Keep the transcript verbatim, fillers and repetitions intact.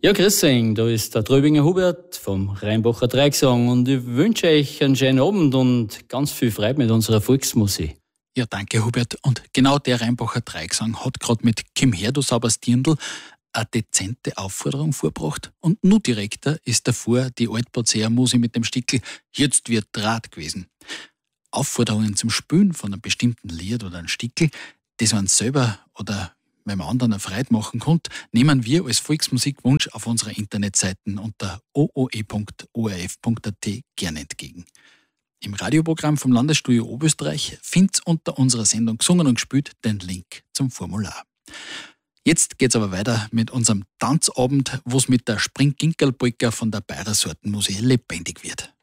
Ja, grüß euch, da ist der Tröbinger Hubert vom Rheinbacher Dreigesang und ich wünsche euch einen schönen Abend und ganz viel Freude mit unserer Volksmusik. Ja, danke Hubert. Und genau der Rheinbacher Dreigesang hat gerade mit Kim her, du sauberst Dirndl eine dezente Aufforderung vorgebracht. Und nur direkter ist davor die Altbazeer Musik mit dem Stickel „Jetzt wird Draht" gewesen. Aufforderungen zum Spielen von einem bestimmten Lied oder einem Stickel, das man selber oder wenn man anderen eine Freude machen kann, nehmen wir als Volksmusikwunsch auf unserer Internetseite unter o o e punkt o r f punkt a t gerne entgegen. Im Radioprogramm vom Landesstudio Oberösterreich findet unter unserer Sendung Gesungen und gespielt den Link zum Formular. Jetzt geht's aber weiter mit unserem Tanzabend, wo es mit der Springginkelpolka von der Bayer Sortenmusik lebendig wird.